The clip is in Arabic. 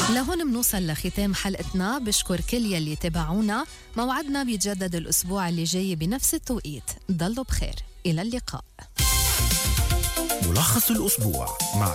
لهون منوصل لختام حلقتنا. بشكر كل يلي تابعونا. موعدنا بيتجدد الأسبوع اللي جاي بنفس التوقيت. ضلوا بخير، إلى اللقاء. ملخص الأسبوع مع